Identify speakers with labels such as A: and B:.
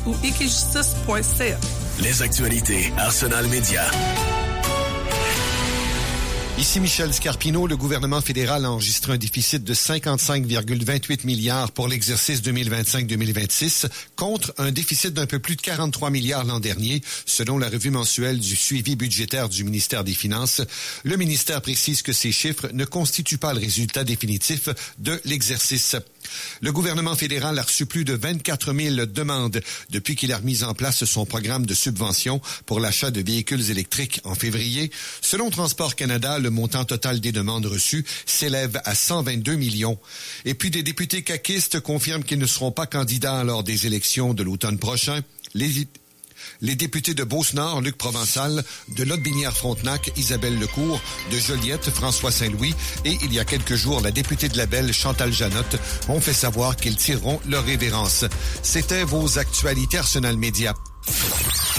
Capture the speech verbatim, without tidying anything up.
A: ou equijustice point c a.
B: Les actualités Arsenal Média.
C: Ici Michel Scarpino. Le gouvernement fédéral a enregistré un déficit de cinquante-cinq virgule vingt-huit milliards pour l'exercice deux mille vingt-cinq deux mille vingt-six, contre un déficit d'un peu plus de quarante-trois milliards l'an dernier, selon la revue mensuelle du suivi budgétaire du ministère des Finances. Le ministère précise que ces chiffres ne constituent pas le résultat définitif de l'exercice. Le gouvernement fédéral a reçu plus de vingt-quatre mille demandes depuis qu'il a remis en place son programme de subvention pour l'achat de véhicules électriques en février. Selon Transport Canada, le montant total des demandes reçues s'élève à cent vingt-deux millions. Et puis des députés caquistes confirment qu'ils ne seront pas candidats lors des élections de l'automne prochain. Les Les députés de Beauce-Nord, Luc Provençal, de Lotbinière-Frontenac, Isabelle Lecourt, de Joliette, François Saint-Louis et il y a quelques jours, la députée de Labelle, Chantal Janotte, ont fait savoir qu'ils tireront leur révérence. C'était vos actualités Arsenal Média.